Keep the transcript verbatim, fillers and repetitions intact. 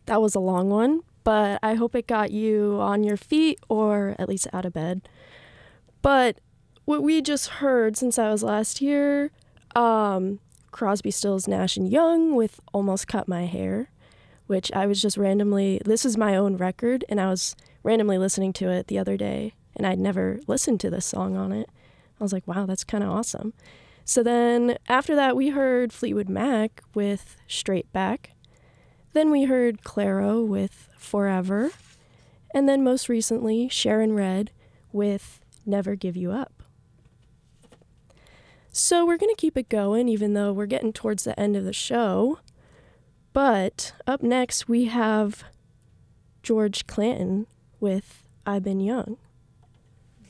That was a long one, but I hope it got you on your feet or at least out of bed. But what we just heard since I was last here, um, Crosby, Stills, Nash and Young with Almost Cut My Hair, which I was just randomly, this is my own record, and I was randomly listening to it the other day, and I'd never listened to this song on it. I was like, wow, that's kind of awesome. So then after that, we heard Fleetwood Mac with Straight Back. Then we heard Clairo with Forever. And then most recently, Sharon Redd with Never Give You Up. So we're going to keep it going, even though we're getting towards the end of the show. But up next, we have George Clanton with I've Been Young.